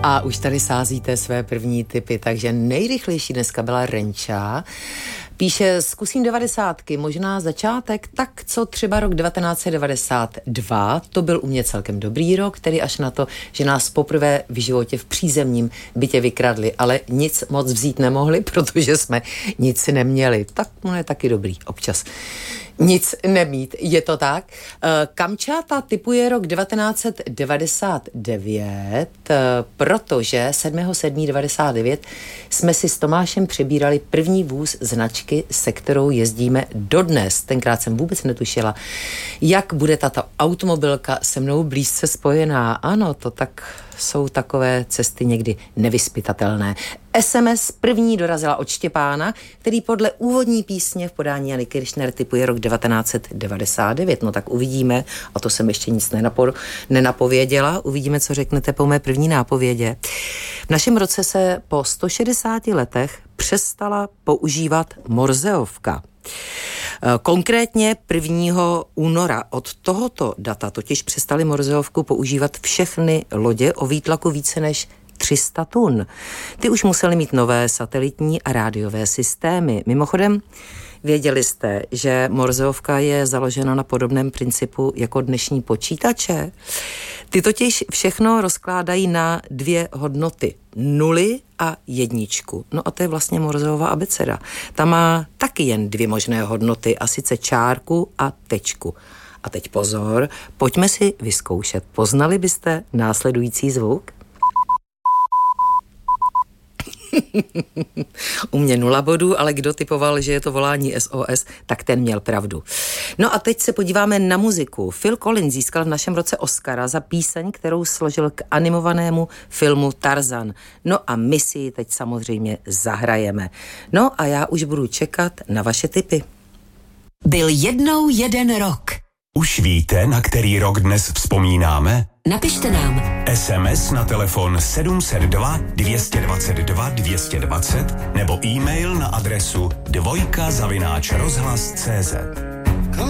A už tady sázíte své první tipy, takže nejrychlejší dneska byla Renča. Píše, zkusím 90, možná začátek, tak co třeba rok 1992, to byl u mě celkem dobrý rok, tedy až na to, že nás poprvé v životě v přízemním bytě vykradli, ale nic moc vzít nemohli, protože jsme nic neměli. Tak no je taky dobrý občas nic nemít, je to tak. Kamčáta typuje rok 1999, protože 7.7.99 jsme si s Tomášem přebírali první vůz značky, se kterou jezdíme dodnes. Tenkrát jsem vůbec netušila, jak bude tato automobilka se mnou blízce spojená. Ano, to tak jsou takové cesty někdy nevyzpytatelné. SMS první dorazila od Štěpána, který podle úvodní písně v podání Jany Kiršner typuje rok 1999. No tak uvidíme, a to jsem ještě nic nenapověděla, uvidíme, co řeknete po mé první nápovědě. V našem roce se po 160 letech přestala používat morzeovka. Konkrétně 1. února od tohoto data totiž přestali morzeovku používat všechny lodě o výtlaku více než 300 tun. Ty už musely mít nové satelitní a rádiové systémy. Mimochodem, věděli jste, že morzeovka je založena na podobném principu jako dnešní počítače? Ty totiž všechno rozkládají na 2 hodnoty. 0 a 1. No a to je vlastně morzeová abeceda. Ta má taky jen 2 možné hodnoty, a sice čárku a tečku. A teď pozor, pojďme si vyzkoušet. Poznali byste následující zvuk? U mě 0 bodů, ale kdo typoval, že je to volání SOS, tak ten měl pravdu. No a teď se podíváme na muziku. Phil Collins získal v našem roce Oscara za píseň, kterou složil k animovanému filmu Tarzan. No a my si ji teď samozřejmě zahrajeme. No a já už budu čekat na vaše tipy. Byl jednou jeden rok. Už víte, na který rok dnes vzpomínáme? Napište nám. SMS na telefon 702 222 220 nebo e-mail na adresu dvojka@rozhlas.cz.